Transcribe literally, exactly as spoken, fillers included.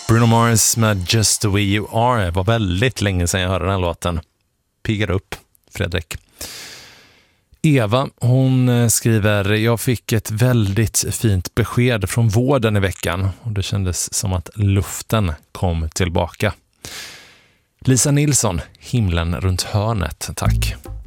Bruno Mars med Just the way you are. Det var väldigt länge sedan jag hörde den här låten. Piggar upp, Fredrik. Eva, hon skriver: jag fick ett väldigt fint besked från vården i veckan och det kändes som att luften kom tillbaka. Lisa Nilsson, himlen runt hörnet, tack.